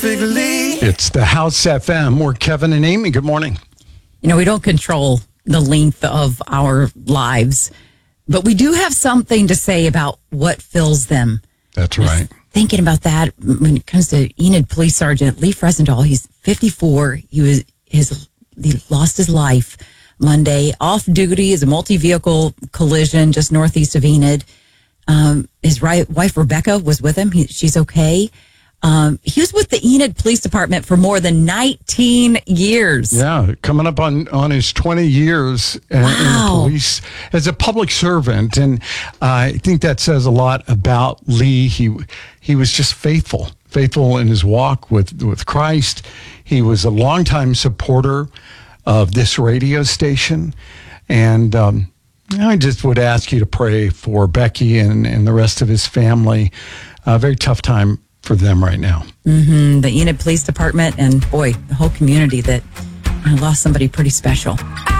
It's the House FM. We're Kevin and Amy. Good morning. You know, we don't control the length of our lives, but we do have something to say about what fills them. That's right. Thinking about that when it comes to Enid Police Sergeant Lee Fresendahl, he's 54. He lost his life Monday off duty as a multi-vehicle collision just northeast of Enid. His wife Rebecca was with him. She's okay. He was with the Enid Police Department for more than 19 years. Yeah, coming up on his 20 years in the police as a public servant. And I think that says a lot about Lee. He was just faithful in his walk with Christ. He was a longtime supporter of this radio station. And I just would ask you to pray for Becky and the rest of his family. A very tough time for them right now. The Enid Police Department and, boy, the whole community that lost somebody pretty special.